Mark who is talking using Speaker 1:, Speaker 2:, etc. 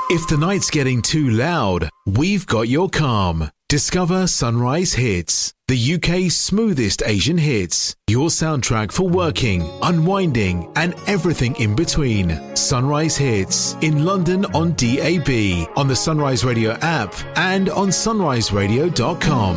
Speaker 1: If the night's getting too loud, we've got your calm. Discover Sunrise Hits, the UK's smoothest Asian hits. Your soundtrack for working, unwinding, and everything in between. Sunrise Hits in London on DAB, on the Sunrise Radio app, and on sunriseradio.com.